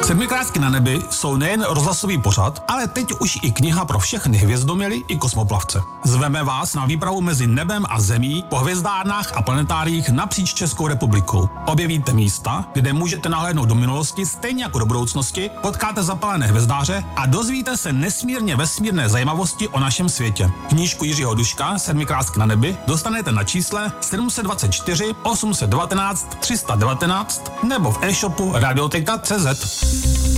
Sedmikrásky na nebi jsou nejen rozhlasový pořad, ale teď už i kniha pro všechny hvězdoměly i kosmoplavce. Zveme vás na výpravu mezi nebem a zemí po hvězdárnách a planetáriích napříč Českou republikou. Objevíte místa, kde můžete nahlédnout do minulosti stejně jako do budoucnosti, potkáte zapalené hvězdáře a dozvíte se nesmírně vesmírné zajímavosti o našem světě. Knížku Jiřího Duška Sedmikrásky na nebi dostanete na čísle 724 819 319 nebo v e-shopu radioteka.cz.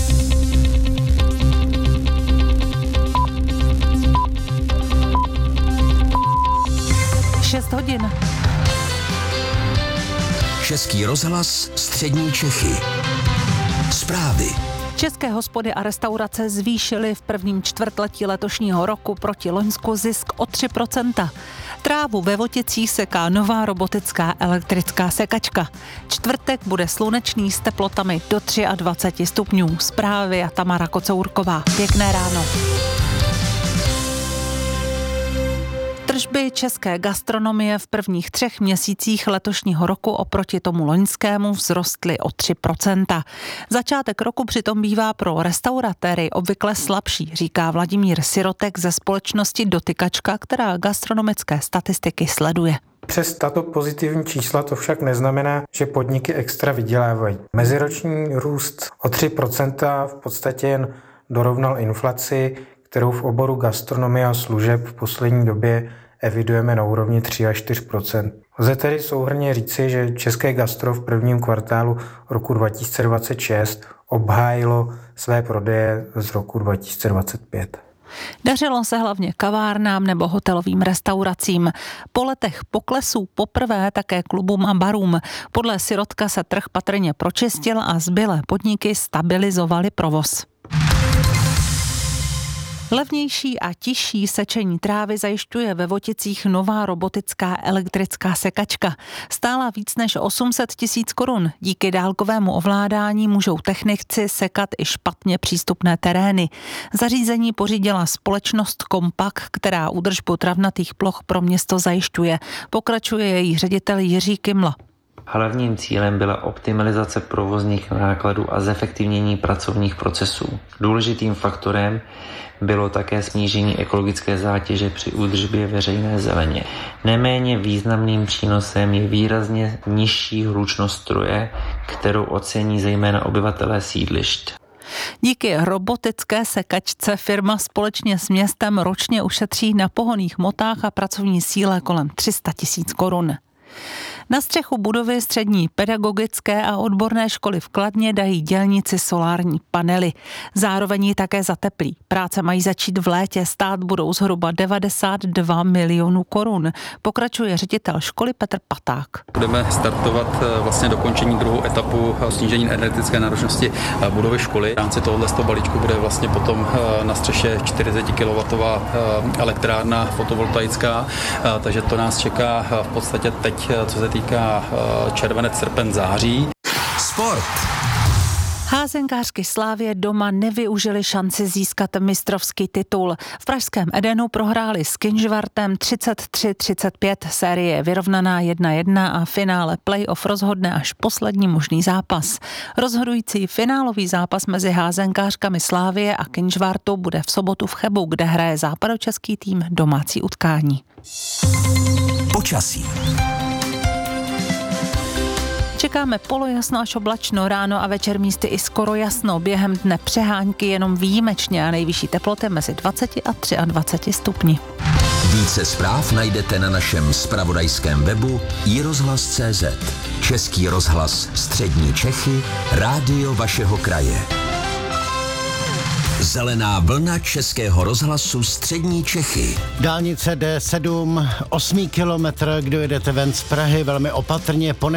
6 hodin. Český rozhlas Střední Čechy. Zprávy. České hospody a restaurace zvýšily v prvním čtvrtletí letošního roku proti loňsku zisk o 3%. Trávu ve Voticích seká nová robotická elektrická sekačka. Čtvrtek bude slunečný s teplotami do 23 stupňů. Zprávy a Tamara Kocourková. Pěkné ráno. Tržby české gastronomie v prvních 3 měsících letošního roku oproti tomu loňskému vzrostly o 3%. Začátek roku přitom bývá pro restauratéry obvykle slabší, říká Vladimír Sirotek ze společnosti Dotykačka, která gastronomické statistiky sleduje. Přes tato pozitivní čísla to však neznamená, že podniky extra vydělávají. Meziroční růst o 3% v podstatě jen dorovnal inflaci, kterou v oboru gastronomie a služeb v poslední době evidujeme na úrovni 3 až 4%. Lze tedy souhrnně říci, že české gastro v prvním kvartálu roku 2026 obhájilo své prodeje z roku 2025. Dařilo se hlavně kavárnám nebo hotelovým restauracím. Po letech poklesů poprvé také klubům a barům. Podle Sirotka se trh patrně pročistil a zbylé podniky stabilizovaly provoz. Levnější a tižší sečení trávy zajišťuje ve Voticích nová robotická elektrická sekačka. Stála víc než 800 000 korun. Díky dálkovému ovládání můžou technici sekat i špatně přístupné terény. Zařízení pořídila společnost Kompak, která údržbu travnatých ploch pro město zajišťuje. Pokračuje její ředitel Jiří Kimla. Hlavním cílem byla optimalizace provozních nákladů a zefektivnění pracovních procesů. Důležitým faktorem bylo také snížení ekologické zátěže při údržbě veřejné zeleně. Neméně významným přínosem je výrazně nižší hlučnost stroje, kterou ocení zejména obyvatelé sídlišť. Díky robotické sekačce firma společně s městem ročně ušetří na pohonných motách a pracovní síle kolem 300 000 korun. Na střechu budovy střední pedagogické a odborné školy v Kladně dají dělníci solární panely. Zároveň ji také zateplí. Práce mají začít v létě, stát budou zhruba 92 milionů korun. Pokračuje ředitel školy Petr Paták. Budeme startovat vlastně dokončení druhou etapu snížení energetické náročnosti budovy školy. V rámci tohoto balíčku bude vlastně potom na střeše 40 kW elektrárna fotovoltaická, takže to nás čeká v podstatě teď, co se týká červenec, srpen, září. Sport. Házenkářky Slavie doma nevyužili šanci získat mistrovský titul. V pražském Edenu prohráli s Kynžvartem 33-35, série je vyrovnaná 1-1 a finále playoff rozhodne až poslední možný zápas. Rozhodující finálový zápas mezi házenkářkami Slavie a Kynžvartu bude v sobotu v Chebu, kde hraje západočeský tým domácí utkání. Počasí. Čekáme polojasno až oblačno, ráno a večer místy i skoro jasno. Během dne přehánky jenom výjimečně a nejvyšší teploty mezi 20 a 23 stupni. Více zpráv najdete na našem zpravodajském webu iRozhlas.cz. Český rozhlas Střední Čechy, rádio vašeho kraje. Zelená vlna Českého rozhlasu Střední Čechy. Dálnice D7, 8. kilometr, kdo jedete ven z Prahy, velmi opatrně.